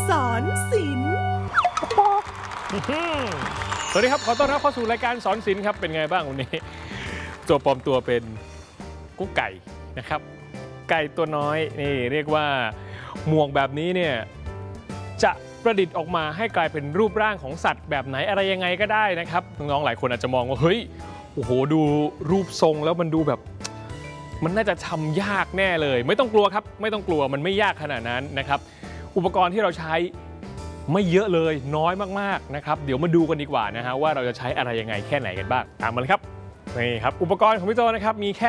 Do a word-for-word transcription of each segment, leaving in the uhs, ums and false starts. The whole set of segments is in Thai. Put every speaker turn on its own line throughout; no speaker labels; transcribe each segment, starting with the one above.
สอนศิลป์
สวัสดีครับขอต้อนรับเข้าสู่รายการสอนศิลป์ครับเป็นไงบ้างวันนี้ตัวปลอมตัวเป็นกุ๊กไก่นะครับไก่ตัวน้อยนี่เรียกว่าหมวกแบบนี้เนี่ยจะประดิษฐ์ออกมาให้กลายเป็นรูปร่างของสัตว์แบบไหนอะไรยังไงก็ได้นะครับน้องๆหลายคนอาจจะมองว่าเฮ้ยโอ้โหดูรูปทรงแล้วมันดูแบบมันน่าจะทำยากแน่เลยไม่ต้องกลัวครับไม่ต้องกลัวมันไม่ยากขนาดนั้นนะครับอุปกรณ์ที่เราใช้ไม่เยอะเลยน้อยมากๆนะครับเดี๋ยวมาดูกันดีกว่านะฮะว่าเราจะใช้อะไรยังไงแค่ไหนกันบ้างตามมาเลยครับนี่ครับอุปกรณ์ของพี่โจนะครับมีแค่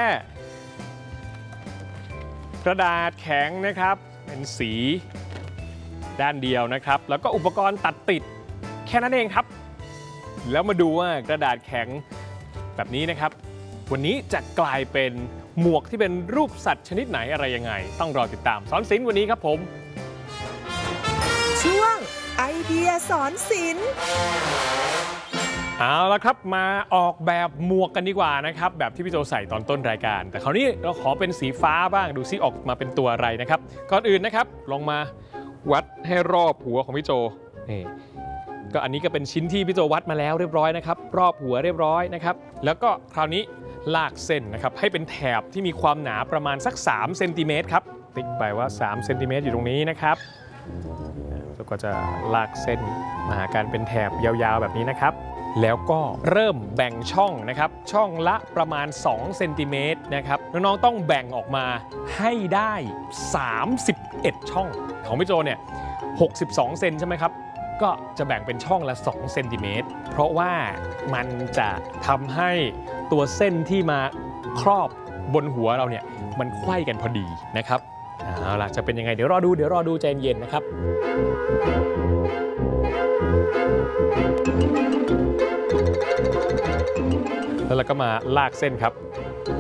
กระดาษแข็งนะครับเป็นสีด้านเดียวนะครับแล้วก็อุปกรณ์ตัดติดแค่นั้นเองครับแล้วมาดูว่ากระดาษแข็งแบบนี้นะครับวันนี้จะกลายเป็นหมวกที่เป็นรูปสัตว์ชนิดไหนอะไรยังไงต้องรอติดตามสอนศิลป์วันนี้ครับผม
ช่วงไอเดียสอนศิลป์
เอาละครับมาออกแบบหมวกกันดีกว่านะครับแบบที่พี่โจใส่ตอนต้นรายการแต่คราวนี้เราขอเป็นสีฟ้าบ้างดูซิออกมาเป็นตัวอะไรนะครับก่อนอื่นนะครับลองมาวัดให้รอบหัวของพี่โจนี่ก็อันนี้ก็เป็นชิ้นที่พี่โจวัดมาแล้วเรียบร้อยนะครับรอบหัวเรียบร้อยนะครับแล้วก็คราวนี้ลากเส้นนะครับให้เป็นแถบที่มีความหนาประมาณสักสามเซนติเมตรครับติ๊กไปว่าสามเซนติเมตรอยู่ตรงนี้นะครับแล้วก็จะลากเส้นมาหาการเป็นแถบยาวๆแบบนี้นะครับแล้วก็เริ่มแบ่งช่องนะครับช่องละประมาณสองเซนติเมตรนะครับน้องๆต้องแบ่งออกมาให้ได้สามสิบเอ็ดช่องของพี่โจเนี่ยหกสิบสองเซนใช่ไหมครับก็จะแบ่งเป็นช่องละสองเซนติเมตรเพราะว่ามันจะทำให้ตัวเส้นที่มาครอบบนหัวเราเนี่ยมันไขว้กันพอดีนะครับเอาล่ะจะเป็นยังไงเดี๋ยวรอดูเดี๋ยวรอดูใจเย็นนะครับแล้วเราก็มาลากเส้นครับ